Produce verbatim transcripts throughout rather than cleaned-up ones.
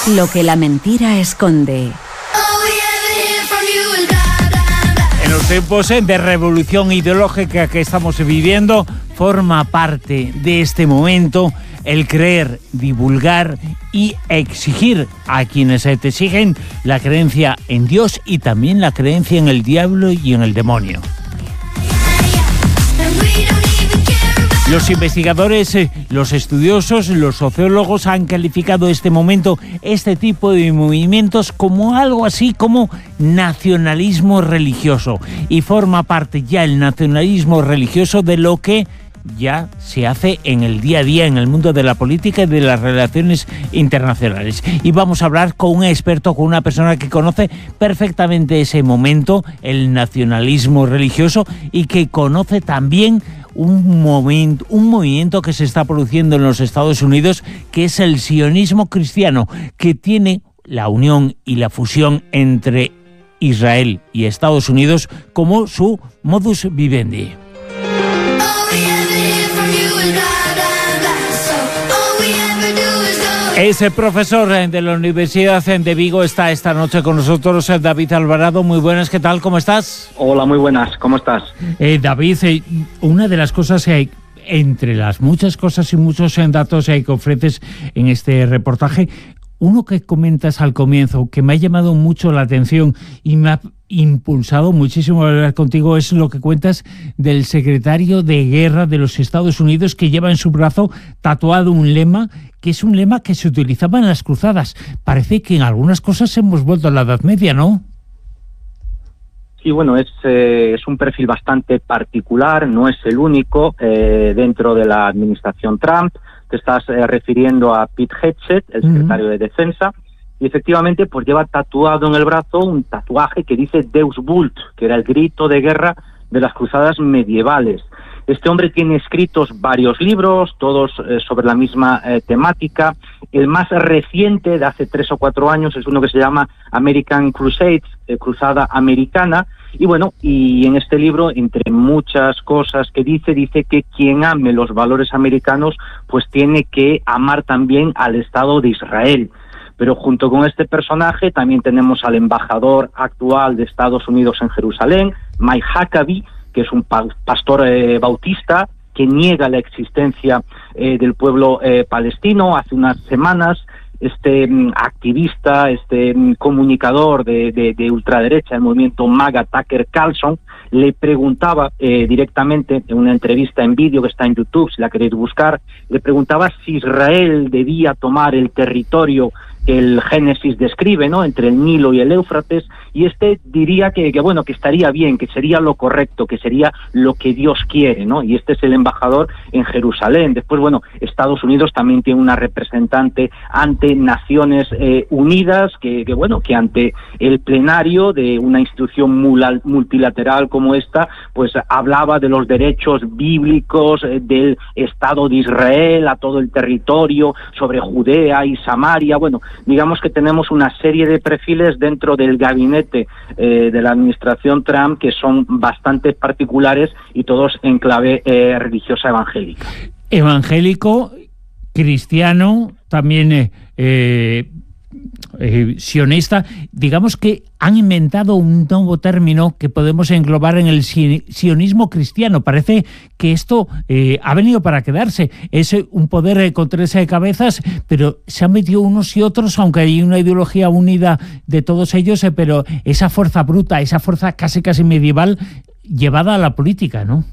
Lo que la mentira esconde. En los tiempos de revolución ideológica que estamos viviendo, forma parte de este momento el creer, divulgar y exigir a quienes te exigen la creencia en Dios y también la creencia en el diablo y en el demonio. Los investigadores, los estudiosos, los sociólogos han calificado este momento, este tipo de movimientos como algo así como nacionalismo religioso. Y forma parte ya el nacionalismo religioso de lo que ya se hace en el día a día en el mundo de la política y de las relaciones internacionales. Y vamos a hablar con un experto, con una persona que conoce perfectamente ese momento, el nacionalismo religioso, y que conoce también un momento, un movimiento que se está produciendo en los Estados Unidos, que es el sionismo cristiano, que tiene la unión y la fusión entre Israel y Estados Unidos como su modus vivendi. Ese profesor de la Universidad de Vigo está esta noche con nosotros, David Alvarado. Muy buenas, ¿qué tal? ¿Cómo estás? Hola, muy buenas, ¿cómo estás? Eh, David, eh, una de las cosas, eh, entre las muchas cosas y muchos eh, datos eh, que ofreces en este reportaje, uno que comentas al comienzo, que me ha llamado mucho la atención y me ha impulsado muchísimo a hablar contigo, es lo que cuentas del secretario de Guerra de los Estados Unidos, que lleva en su brazo tatuado un lema, que es un lema que se utilizaba en las cruzadas. Parece que en algunas cosas hemos vuelto a la Edad Media, ¿no? Sí, bueno, es, eh, es un perfil bastante particular, no es el único eh, dentro de la administración Trump. Te estás eh, refiriendo a Pete Hegseth, el secretario uh-huh. de Defensa, y efectivamente pues lleva tatuado en el brazo un tatuaje que dice Deus Vult, que era el grito de guerra de las cruzadas medievales. Este hombre tiene escritos varios libros, todos eh, sobre la misma eh, temática. El más reciente, de hace tres o cuatro años, es uno que se llama American Crusades, eh, Cruzada Americana. Y bueno, y en este libro, entre muchas cosas que dice, dice que quien ame los valores americanos, pues tiene que amar también al Estado de Israel. Pero junto con este personaje también tenemos al embajador actual de Estados Unidos en Jerusalén, Mike Huckabee, que es un pa- pastor eh, bautista que niega la existencia eh, del pueblo eh, palestino. Hace unas semanas este mm, activista, este mm, comunicador de, de, de ultraderecha, el movimiento MAGA, Tucker Carlson, le preguntaba eh, directamente en una entrevista en vídeo que está en YouTube, si la queréis buscar, le preguntaba si Israel debía tomar el territorio que el Génesis describe, ¿no?, entre el Nilo y el Éufrates, y este diría que, que bueno, que estaría bien, que sería lo correcto, que sería lo que Dios quiere, ¿no? Y este es el embajador en Jerusalén. Después, bueno, Estados Unidos también tiene una representante ante Naciones eh, Unidas, que, que bueno, que ante el plenario de una institución multilateral como esta, pues hablaba de los derechos bíblicos eh, del Estado de Israel a todo el territorio, sobre Judea y Samaria. Bueno, digamos que tenemos una serie de perfiles dentro del gabinete eh, de la administración Trump que son bastante particulares y todos en clave eh, religiosa evangélica. Evangélico, cristiano, también eh, eh, eh, sionista. Digamos que han inventado un nuevo término que podemos englobar en el sionismo cristiano. Parece que esto eh, ha venido para quedarse. Es un poder eh, con tres eh, cabezas, pero se han metido unos y otros, aunque hay una ideología unida de todos ellos, eh, pero esa fuerza bruta, esa fuerza casi casi medieval llevada a la política, ¿no?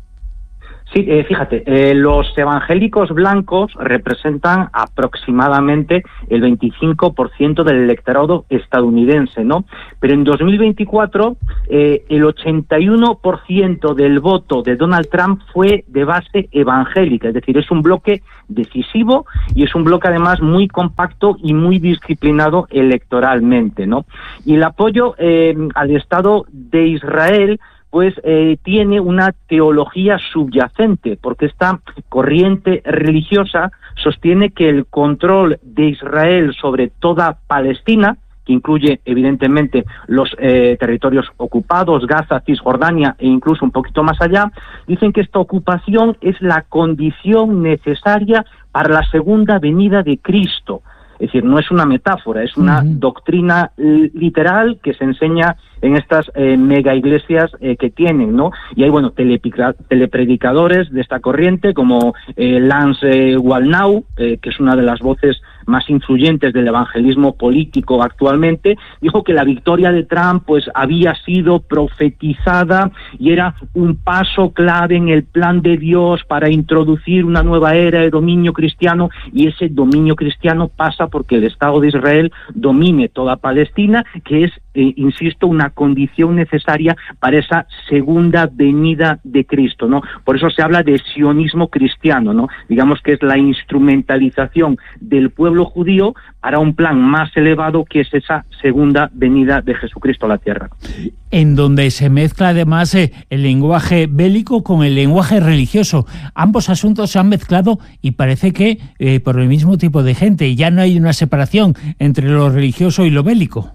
Sí, eh, fíjate, eh, los evangélicos blancos representan aproximadamente el veinticinco por ciento del electorado estadounidense, ¿no? Pero en dos mil veinticuatro eh, el ochenta y uno por ciento del voto de Donald Trump fue de base evangélica, es decir, es un bloque decisivo y es un bloque además muy compacto y muy disciplinado electoralmente, ¿no? Y el apoyo eh, al Estado de Israel pues eh, tiene una teología subyacente, porque esta corriente religiosa sostiene que el control de Israel sobre toda Palestina, que incluye evidentemente los eh, territorios ocupados, Gaza, Cisjordania e incluso un poquito más allá, dicen que esta ocupación es la condición necesaria para la segunda venida de Cristo. Es decir, no es una metáfora, es una uh-huh. doctrina literal que se enseña en estas eh, mega iglesias eh, que tienen, ¿no? Y hay, bueno, telepredicadores de esta corriente como eh, Lance eh, Wallnau, eh, que es una de las voces más influyentes del evangelismo político actualmente, dijo que la victoria de Trump pues había sido profetizada y era un paso clave en el plan de Dios para introducir una nueva era de dominio cristiano, y ese dominio cristiano pasa porque el Estado de Israel domine toda Palestina, que es, eh, insisto, una condición necesaria para esa segunda venida de Cristo, ¿no? Por eso se habla de sionismo cristiano, ¿no? Digamos que es la instrumentalización del pueblo judío para un plan más elevado, que es esa segunda venida de Jesucristo a la tierra. En donde se mezcla además eh, el lenguaje bélico con el lenguaje religioso. Ambos asuntos se han mezclado y parece que eh, por el mismo tipo de gente. Ya no hay una separación entre lo religioso y lo bélico.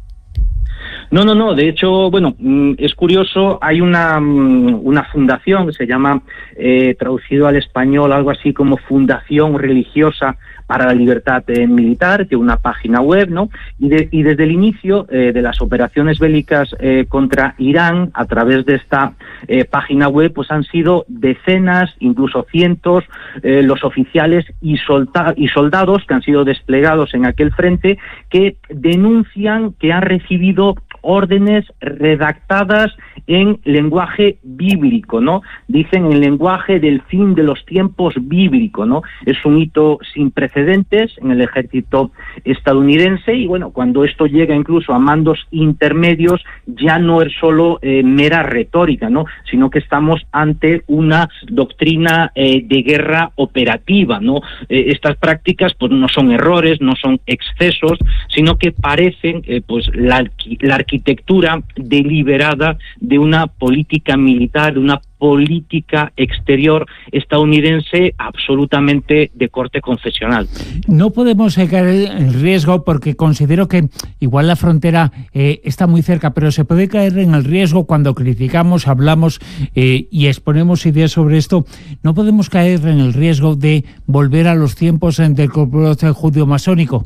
No, no, no. De hecho, bueno, es curioso, hay una, una fundación que se llama, eh, traducido al español, algo así como Fundación Religiosa para la Libertad eh, Militar, que es una página web, ¿no? Y, de, y desde el inicio eh, de las operaciones bélicas eh, contra Irán, a través de esta eh, página web, pues han sido decenas, incluso cientos, eh, los oficiales y, solta, y soldados que han sido desplegados en aquel frente, que denuncian que han recibido órdenes redactadas en lenguaje bíblico, ¿no? Dicen en lenguaje del fin de los tiempos bíblico, ¿no? Es un hito sin precedentes en el ejército estadounidense, y bueno, cuando esto llega incluso a mandos intermedios, ya no es solo eh, mera retórica, ¿no? Sino que estamos ante una doctrina eh, de guerra operativa, ¿no? Eh, estas prácticas pues no son errores, no son excesos, sino que parecen eh, pues la, la arquitectura deliberada de una política militar, de una política exterior estadounidense absolutamente de corte confesional. No podemos caer en riesgo, porque considero que igual la frontera eh, está muy cerca, pero se puede caer en el riesgo cuando criticamos, hablamos eh, y exponemos ideas sobre esto. No podemos caer en el riesgo de volver a los tiempos del complot judío-masónico.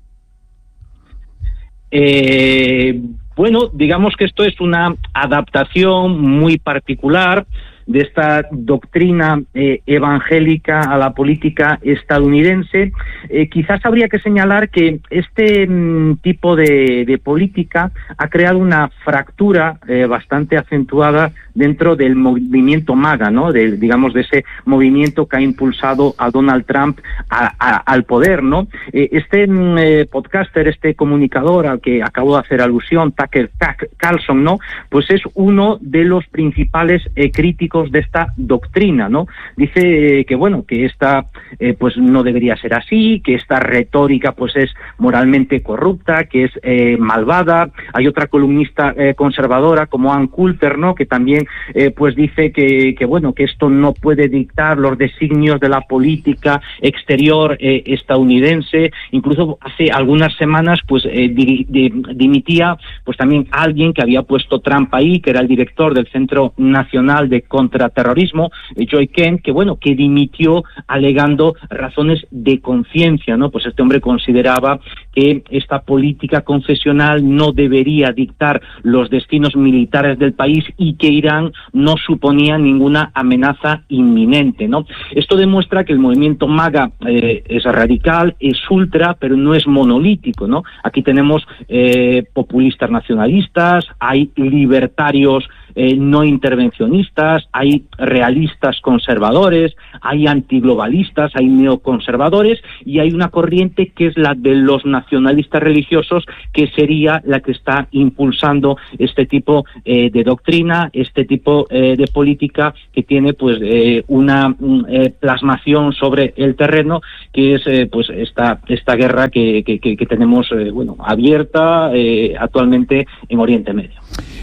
Eh... Bueno, digamos que esto es una adaptación muy particular de esta doctrina eh, evangélica a la política estadounidense. Eh, quizás habría que señalar que este mm, tipo de, de política ha creado una fractura eh, bastante acentuada dentro del movimiento MAGA, ¿no? De, digamos, de ese movimiento que ha impulsado a Donald Trump a, a, al poder, ¿no? Eh, este mm, eh, podcaster, este comunicador al que acabo de hacer alusión, Tucker Carlson, ¿no? Pues es uno de los principales eh, críticos de esta doctrina, ¿no? Dice eh, que bueno, que esta eh, pues no debería ser así, que esta retórica pues es moralmente corrupta, que es eh, malvada. Hay otra columnista eh, conservadora como Ann Coulter, ¿no? Que también eh, pues dice que, que bueno, que esto no puede dictar los designios de la política exterior eh, estadounidense. Incluso hace algunas semanas pues eh, di, di, dimitía pues también alguien que había puesto Trump ahí, que era el director del Centro Nacional de Contraterrorismo, Joy Kent, que bueno, que dimitió alegando razones de conciencia, ¿no? Pues este hombre consideraba que esta política confesional no debería dictar los destinos militares del país y que Irán no suponía ninguna amenaza inminente, ¿no? Esto demuestra que el movimiento MAGA eh, es radical, es ultra, pero no es monolítico, ¿no? Aquí tenemos eh, populistas nacionalistas, hay libertarios Eh, no intervencionistas, hay realistas conservadores, hay antiglobalistas, hay neoconservadores, y hay una corriente que es la de los nacionalistas religiosos, que sería la que está impulsando este tipo eh, de doctrina, este tipo eh, de política, que tiene pues eh, una eh, plasmación sobre el terreno, que es eh, pues esta esta guerra que, que, que tenemos eh, bueno abierta eh, actualmente en Oriente Medio.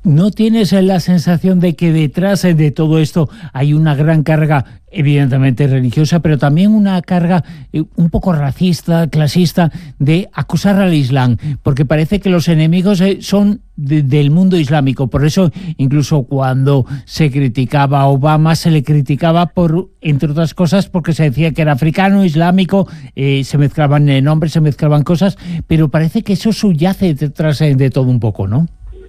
¿No tienes la sensación de que detrás de todo esto hay una gran carga, evidentemente religiosa, pero también una carga eh, un poco racista, clasista, de acusar al Islam? Porque parece que los enemigos eh, son de, del mundo islámico. Por eso, incluso cuando se criticaba a Obama, se le criticaba por, entre otras cosas, porque se decía que era africano, islámico, eh, se mezclaban eh, nombres, se mezclaban cosas, pero parece que eso subyace detrás eh, de todo un poco, ¿no?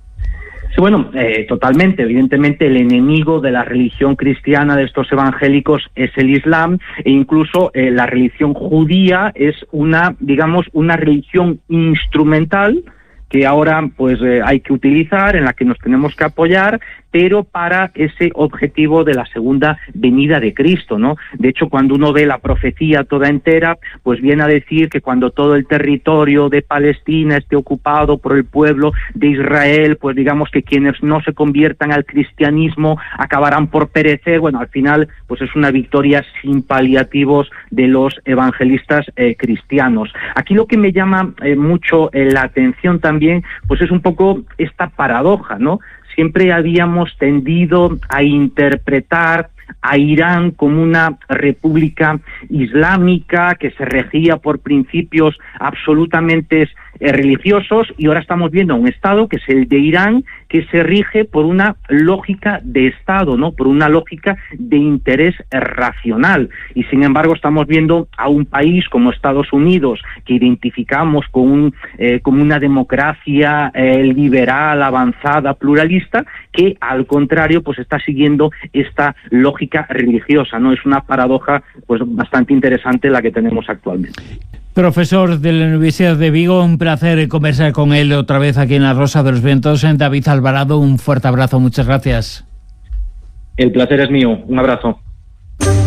Sí, bueno, eh, totalmente. Evidentemente el enemigo de la religión cristiana de estos evangélicos es el Islam, e incluso eh, la religión judía es una, digamos, una religión instrumental que ahora pues eh, hay que utilizar, en la que nos tenemos que apoyar, pero para ese objetivo de la segunda venida de Cristo, ¿no? De hecho, cuando uno ve la profecía toda entera, pues viene a decir que cuando todo el territorio de Palestina esté ocupado por el pueblo de Israel, pues digamos que quienes no se conviertan al cristianismo acabarán por perecer. Bueno, al final, pues es una victoria sin paliativos de los evangelistas eh, cristianos. Aquí lo que me llama eh, mucho eh, la atención también, pues es un poco esta paradoja, ¿no? Siempre habíamos tendido a interpretar a Irán como una república islámica que se regía por principios absolutamente eh, religiosos, y ahora estamos viendo un Estado, que es el de Irán, que se rige por una lógica de Estado, ¿no? Por una lógica de interés racional. Y sin embargo estamos viendo a un país como Estados Unidos, que identificamos con un, eh, como una democracia eh, liberal, avanzada, pluralista, que al contrario pues está siguiendo esta lógica religiosa, ¿no? Es una paradoja pues bastante interesante la que tenemos actualmente. Profesor de la Universidad de Vigo, un placer conversar con él otra vez aquí en La Rosa de los Vientos. David Alvarado, un fuerte abrazo, muchas gracias. El placer es mío, un abrazo.